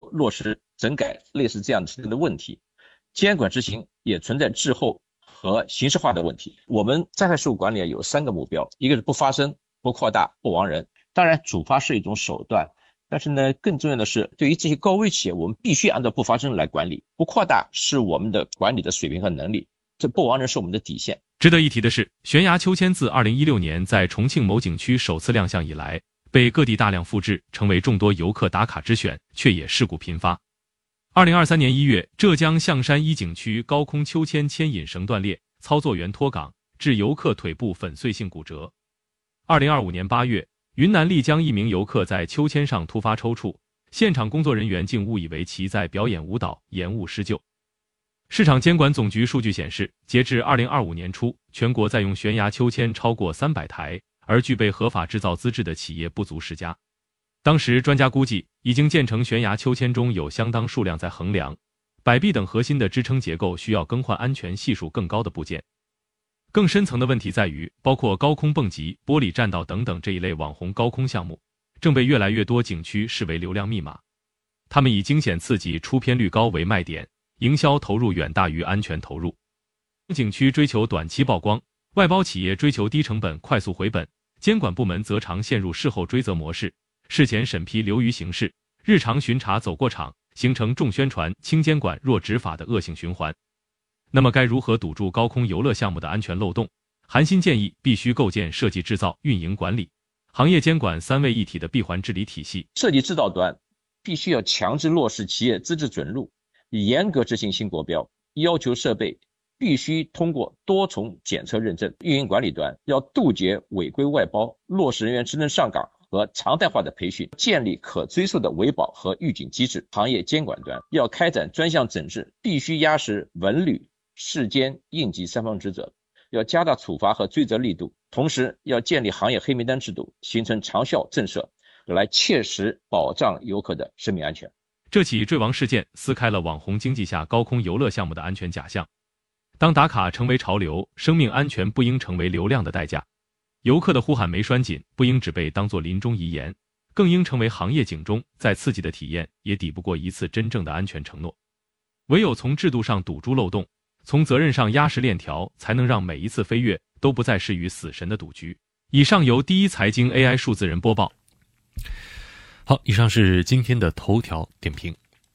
落实整改类似这样的问题，监管执行也存在滞后和形式化的问题。我们灾害事故管理有3个目标，一个是不发生、不扩大、不亡人。当然主发是一种手段，但是呢，更重要的是对于这些高危企业，我们必须按照不发生来管理，不扩大是我们的管理的水平和能力，这不亡人是我们的底线。 值得一提的是，悬崖秋千自2016年在重庆某景区首次亮相以来，被各地大量复制，成为众多游客打卡之选，却也事故频发。2023年1月，浙江象山一景区高空秋千牵引绳断裂，操作员脱岗，致游客腿部粉碎性骨折。2025年8月，云南丽江一名游客在秋千上突发抽搐，现场工作人员竟误以为其在表演舞蹈，延误施救。市场监管总局数据显示，截至2025年初，全国在用悬崖秋千超过300台，而具备合法制造资质的企业不足10家。当时专家估计，已经建成悬崖秋千中有相当数量在横梁、摆臂等核心的支撑结构需要更换安全系数更高的部件。更深层的问题在于，包括高空蹦极、玻璃栈道等等这一类网红高空项目，正被越来越多景区视为流量密码。他们以惊险刺激、出片率高为卖点，营销投入远大于安全投入。景区追求短期曝光，外包企业追求低成本快速回本，监管部门则常陷入事后追责模式，事前审批流于形式，日常巡查走过场，形成重宣传、轻监管、弱执法的恶性循环。那么该如何堵住高空游乐项目的安全漏洞？韩新建议必须构建设计制造、运营管理、行业监管3位一体的闭环治理体系。 设计制造端必须要强制落实企业资质准入，严格执行新国标，要求设备必须通过多重检测认证。运营管理端要杜绝违规外包，落实人员职能上岗和常态化的培训，建立可追溯的维保和预警机制。行业监管端要开展专项整治，必须压实文旅、市监、应急3方职责，要加大处罚和追责力度，同时要建立行业黑名单制度，形成长效政策，来切实保障游客的生命安全。 这起坠亡事件撕开了网红经济下高空游乐项目的安全假象。当打卡成为潮流，生命安全不应成为流量的代价。游客的呼喊没拴紧，不应只被当作临终遗言，更应成为行业警钟，再刺激的体验也抵不过一次真正的安全承诺。唯有从制度上堵住漏洞，从责任上压实链条，才能让每一次飞跃都不再是与死神的赌局。以上由第一财经 AI 数字人播报。 好，以上是今天的头条点评。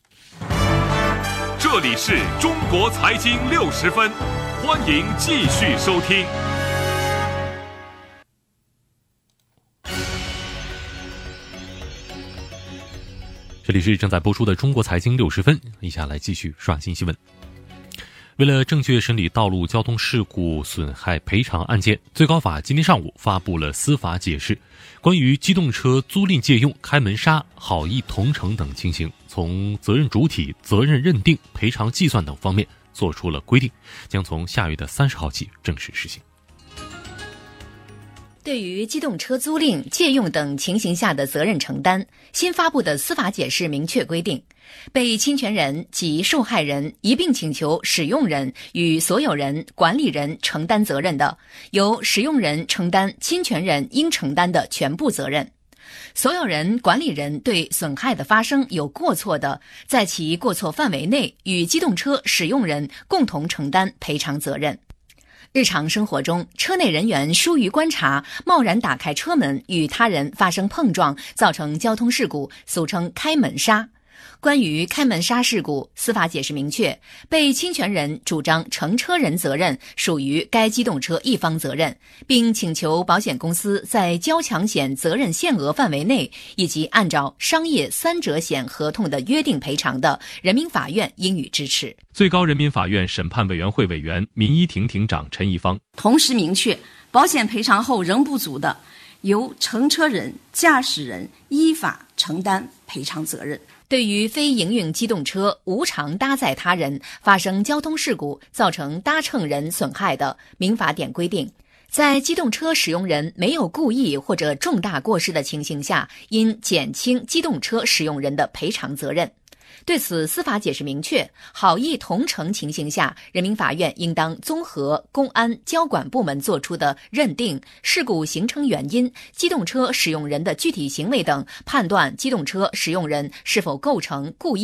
这里是中国财经60分，欢迎继续收听。 这里是正在播出的中国财经60分，以下来继续刷新新闻。为了正确审理道路交通事故损害赔偿案件，最高法今天上午发布了司法解释，关于机动车租赁借用、开门刹、好意同乘等情形，从责任主体、责任认定、赔偿计算等方面做出了规定，将从下月的30号起正式实行。 对于机动车租赁、借用等情形下的责任承担，新发布的司法解释明确规定，被侵权人及受害人一并请求使用人与所有人、管理人承担责任的，由使用人承担侵权人应承担的全部责任。所有人、管理人对损害的发生有过错的，在其过错范围内，与机动车使用人共同承担赔偿责任。日常生活中，车内人员疏于观察，贸然打开车门与他人发生碰撞，造成交通事故，俗称开门刹。关于开门刹事故，司法解释明确，被侵权人主张乘车人责任属于该机动车一方责任，并请求保险公司在交强险责任限额范围内，以及按照商业3者险合同的约定赔偿的，人民法院应予支持。 最高人民法院审判委员会委员、民医庭庭长陈一方同时明确，保险赔偿后仍不足的，由乘车人、驾驶人依法承担赔偿责任。 对于非营运机动车无偿搭载他人发生交通事故造成搭乘人损害的，民法典规定，在机动车使用人没有故意或者重大过失的情形下，应减轻机动车使用人的赔偿责任。对此，司法解释明确，好意同乘情形下，人民法院应当综合公安、交管部门作出的认定、事故形成原因、机动车使用人的具体行为等，判断机动车使用人是否构成故意